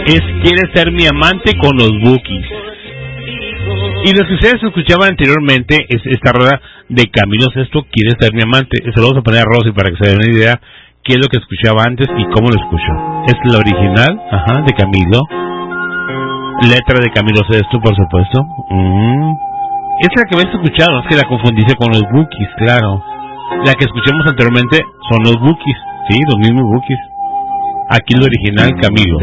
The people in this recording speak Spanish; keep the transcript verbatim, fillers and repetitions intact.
es Quieres ser mi amante con los Bukis. Y lo que ustedes escuchaban anteriormente es esta rola de Camilo Sesto, Quieres ser mi amante. Se lo vamos a poner a Rosy para que se den una idea qué es lo que escuchaba antes y cómo lo escuchó. Es la original, ajá, de Camilo. Letra de Camilo Sesto, por supuesto. Mm. Esa es la que habéis escuchado, es que la confundiste con los Bukis, claro. La que escuchamos anteriormente son los Bukis, sí, los mismos Bukis. Aquí lo original, Camilo.